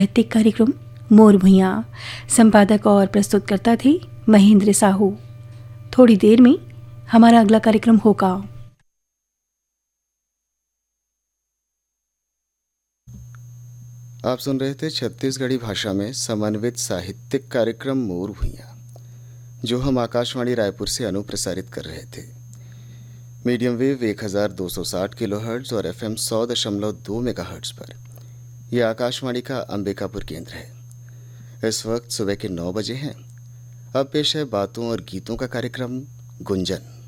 साहित्यिक कार्यक्रम मोर भुइयाँ। संपादक और प्रस्तुतकर्ता थे महेंद्र साहू। थोड़ी देर में हमारा अगला कार्यक्रम होगा। आप सुन रहे थे छत्तीसगढ़ी भाषा में समन्वित साहित्यिक कार्यक्रम मोर भुइयाँ, जो हम आकाशवाणी रायपुर से अनुप्रसारित कर रहे थे। मीडियम वेव 1260 किलोहर्ट्ज़ और FM 100.2 मेगाहर्ट्ज़ पर। यह आकाशवाणी का अंबिकापुर केंद्र है। इस वक्त सुबह के 9 बजे हैं। अब पेश है बातों और गीतों का कार्यक्रम गुंजन।